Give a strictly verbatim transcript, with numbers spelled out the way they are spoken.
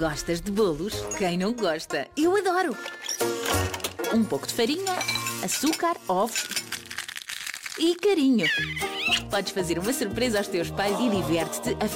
Gostas de bolos? Quem não gosta? Eu adoro! Um pouco de farinha, açúcar, ovos e carinho. Podes fazer uma surpresa aos teus pais e diverte-te a